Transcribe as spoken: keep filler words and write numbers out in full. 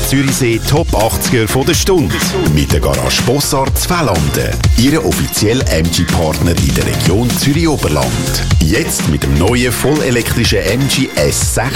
Zürichsee Top achtziger von der Stunde. Mit der Garage Bossart Zwellanden. Ihre offizielle M G-Partner in der Region Zürich-Oberland. Jetzt mit dem neuen vollelektrischen M G S